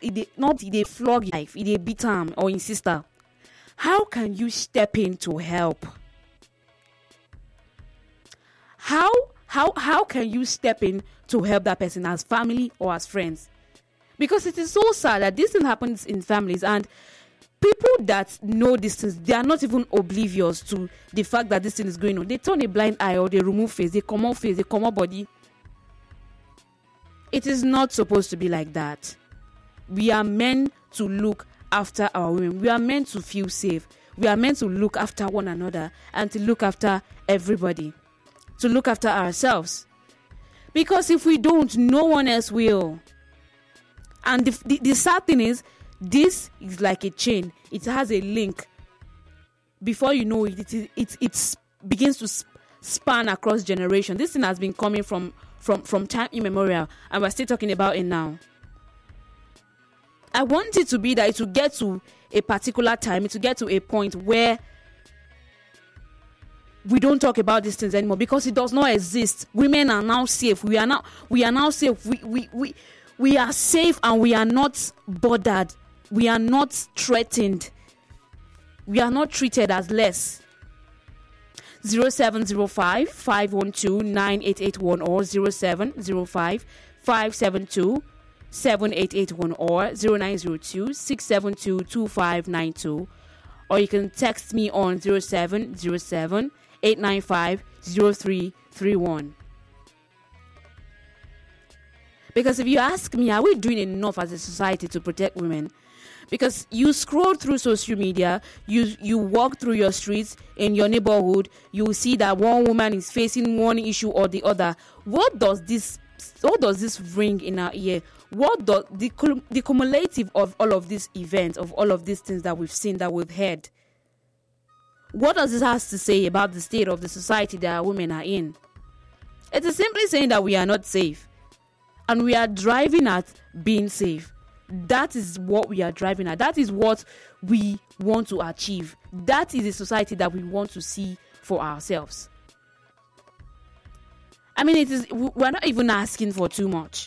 they flog life, they beat him or his sister. How can you step in to help? How can you step in to help that person as family or as friends? Because it is so sad that this thing happens in families, and people that know these things, they are not even oblivious to the fact that this thing is going on. They turn a blind eye, or they remove face, they come out face, they come out body. It is not supposed to be like that. We are meant to look after our women. We are meant to feel safe. We are meant to look after one another and to look after everybody, to look after ourselves. Because if we don't, no one else will. And the sad thing is, this is like a chain. It has a link. Before you know it, it begins to span across generations. This thing has been coming from time immemorial, and we're still talking about it now. I want it to be that it will get to a particular time, it will get to a point where we don't talk about these things anymore, because it does not exist. Women are now safe. We are now safe. We are safe, and we are not bothered. We are not threatened. We are not treated as less. 0705 512 9881 or 0705 572 7881 or 0902 672 2592, or you can text me on 0707 895 0331. Because if you ask me, are we doing enough as a society to protect women? Because you scroll through social media, you walk through your streets in your neighborhood, you will see that one woman is facing one issue or the other. What does this ring in our ear? What does the cumulative of all of these events, of all of these things that we've seen, that we've heard, what does this have to say about the state of the society that our women are in? It is simply saying that we are not safe, and we are driving at being safe. That is what we are driving at. That is what we want to achieve. That is the society that we want to see for ourselves. I mean, we're not even asking for too much.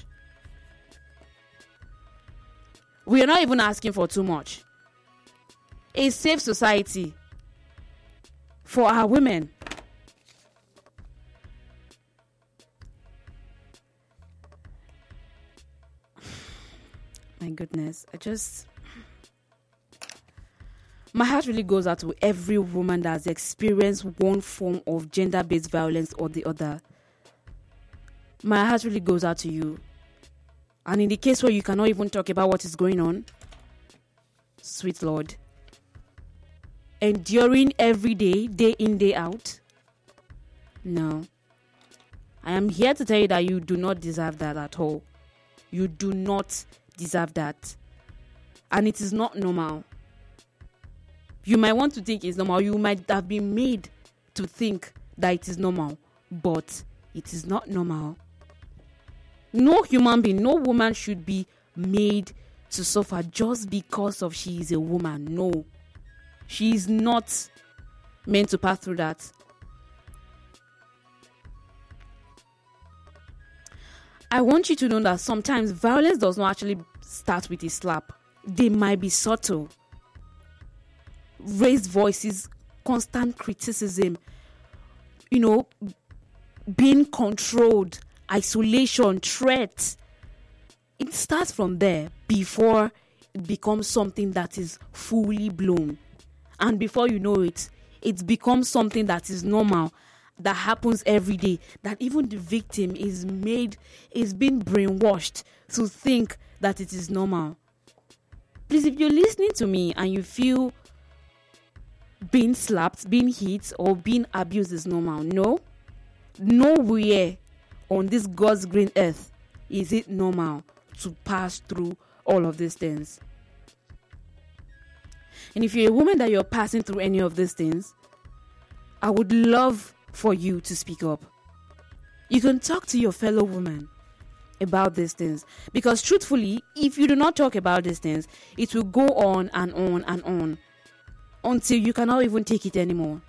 We are not even asking for too much. A safe society for our women. My goodness, my heart really goes out to every woman that has experienced one form of gender-based violence or the other. My heart really goes out to you. And in the case where you cannot even talk about what is going on, sweet Lord, enduring every day, day in, day out, no. I am here to tell you that you do not deserve that at all. You do not deserve that. And it is not normal. You might want to think it's normal. You might have been made to think that it is normal, but it is not normal. No human being, no woman should be made to suffer just because of she is a woman. No. She is not meant to pass through that. I want you to know that sometimes violence does not actually start with a slap. They might be subtle. Raised voices, constant criticism, being controlled, isolation, threats. It starts from there before it becomes something that is fully blown. And before you know it, it becomes something that is normal, that happens every day, that even the victim is being brainwashed to think that it is normal. Please, if you're listening to me and you feel being slapped, being hit, or being abused is normal, no. Nowhere on this God's green earth is it normal to pass through all of these things. And if you're a woman that you're passing through any of these things, I would love for you to speak up. You can talk to your fellow woman about these things, because truthfully, if you do not talk about these things, it will go on and on and on until you cannot even take it anymore.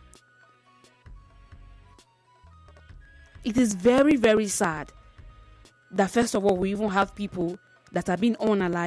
It is very, very sad that first of all, we even have people that are being unalive